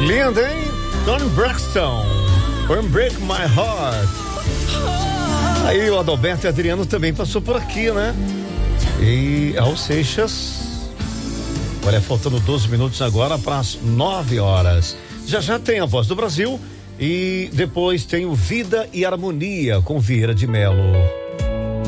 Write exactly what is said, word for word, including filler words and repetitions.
Linda, hein? Don Braxton, Unbreak My Heart. Aí o Adalberto e Adriano também passou por aqui, né? E Raul Seixas. Olha, faltando doze minutos agora para as nove horas. Já já tem a Voz do Brasil e depois tem o Vida e Harmonia com Vieira de Melo.